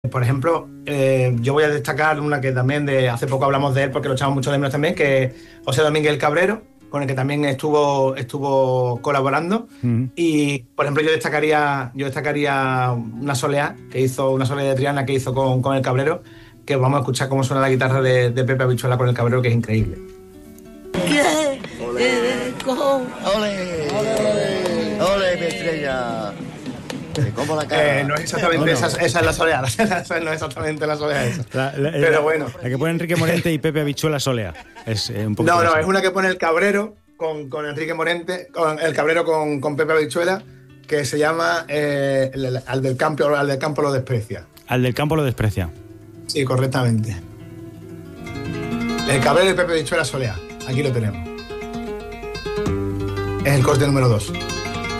Por ejemplo, yo voy a destacar una que también de hace poco hablamos de él porque lo echamos mucho de menos también, que es José Domínguez el Cabrero, con el que también estuvo colaborando. Y, por ejemplo, yo destacaría una soleá una soleá de Triana que hizo con el Cabrero, que vamos a escuchar cómo suena la guitarra de Pepe Habichuela con el Cabrero, que es increíble. ¿Qué? ¡Ole! ¡Ole! ¡Ole, mi estrella! Te como la cara. No es exactamente esa es la soleá, no es exactamente la soleá esa. Pero bueno. La que pone Enrique Morente y Pepe Habichuela Solea. Es un poco. No, es una que pone el Cabrero con Enrique Morente, con el Cabrero con Pepe Habichuela, que se llama al del campo lo desprecia. Al del campo lo desprecia. Sí, correctamente. El Cabrero y Pepe Habichuela Solea. Aquí lo tenemos. Es el corte número 2.